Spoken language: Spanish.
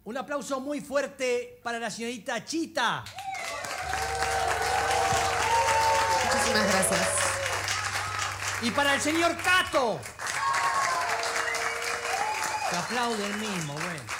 Un aplauso muy fuerte para la señorita Chita. Muchísimas gracias. Y para el señor Cato. Se aplaude el mismo, bueno.